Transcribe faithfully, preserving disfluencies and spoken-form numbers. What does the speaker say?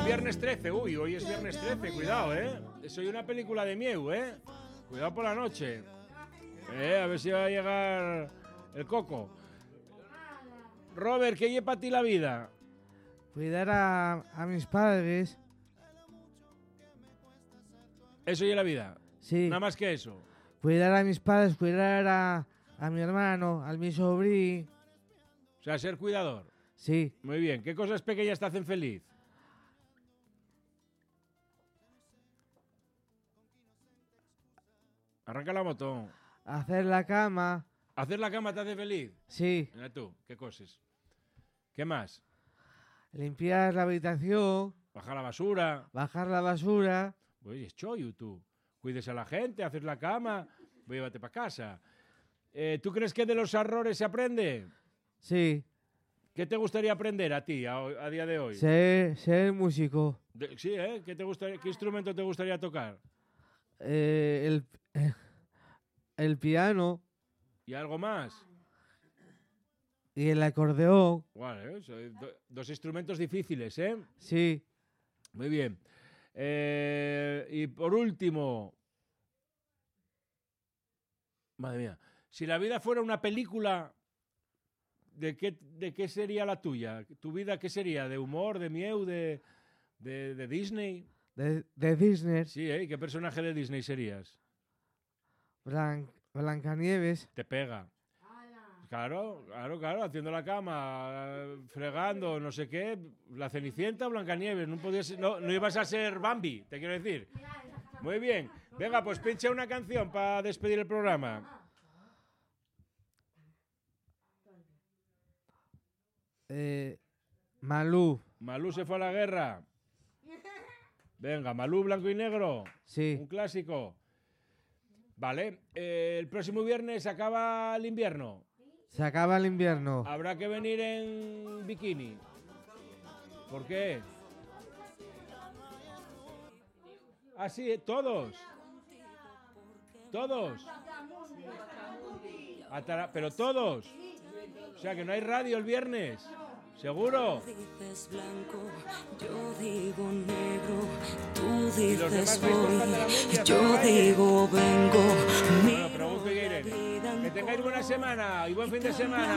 viernes trece, uy, hoy es viernes trece, cuidado, ¿eh? Soy una película de Mieu, ¿eh? Cuidado por la noche. Eh, a ver si va a llegar el coco. Robert, ¿qué lleva para ti la vida? Cuidar a, a mis padres. Eso y la vida. Sí. Nada más que eso. Cuidar a mis padres, cuidar a, a mi hermano, a mi sobrino. O sea, ser cuidador. Sí. Muy bien. ¿Qué cosas pequeñas te hacen feliz? Arranca la moto. Hacer la cama. ¿Hacer la cama te hace feliz? Sí. Mira tú, qué cosas. ¿Qué más? Limpiar la habitación. Bajar la basura. Bajar la basura. Oye, es chollo tú. Cuides a la gente, haces la cama, voy a llevarte para casa. Eh, ¿Tú crees que de los errores se aprende? Sí. ¿Qué te gustaría aprender a ti, a, a día de hoy? Ser, ser músico. De, sí, ¿eh? ¿Qué, te gustaría, ¿Qué instrumento te gustaría tocar? Eh, el, eh, el piano. ¿Y algo más? Y el acordeón. Vale, ¿eh? Do, dos instrumentos difíciles, ¿eh? Sí. Muy bien. Eh, y por último, madre mía, si la vida fuera una película, ¿de qué, de qué sería la tuya? ¿Tu vida qué sería? ¿De humor, de Mieu, de, de, de Disney? De, de Disney. Sí, ¿eh? ¿Qué personaje de Disney serías? Blan, Blancanieves. Te pega. Claro, claro, claro, haciendo la cama, fregando, no sé qué. La Cenicienta o Blancanieves, no, podías, no, no ibas a ser Bambi, te quiero decir. Muy bien. Venga, pues pincha una canción para despedir el programa. Eh, Malú. Malú se fue a la guerra. Venga, Malú, blanco y negro. Sí. Un clásico. Vale, eh, el próximo viernes acaba el invierno. Se acaba el invierno. Habrá que venir en bikini. ¿Por qué? Ah, sí, todos. Todos. Atara- pero todos. O sea, que no hay radio el viernes. ¿Seguro? Dices blanco, yo digo negro, tú ¿Y los demás dices vais con voy, patalamundias, yo no vais? digo vengo. Bueno, pregunto y iré. Que tengáis buena semana y buen fin de semana.